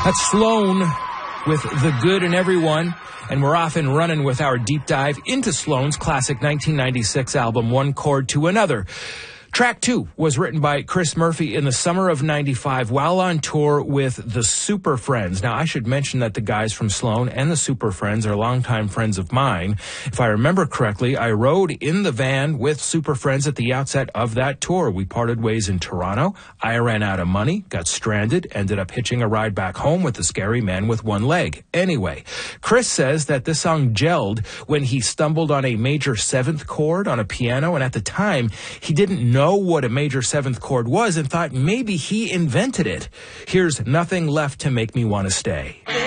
That's Sloan with The Good in Everyone. And we're off and running with our deep dive into Sloan's classic 1996 album, One Chord to Another. Track 2 was written by Chris Murphy in the summer of 95 while on tour with the Super Friends. Now, I should mention that the guys from Sloan and the Super Friends are longtime friends of mine. If I remember correctly, I rode in the van with Super Friends at the outset of that tour. We parted ways in Toronto. I ran out of money, got stranded, ended up hitching a ride back home with the scary man with one leg. Anyway, Chris says that this song gelled when he stumbled on a major 7th chord on a piano, and at the time, he didn't know what a major 7th chord was and thought maybe he invented it. Here's Nothing Left to Make Me Want to Stay.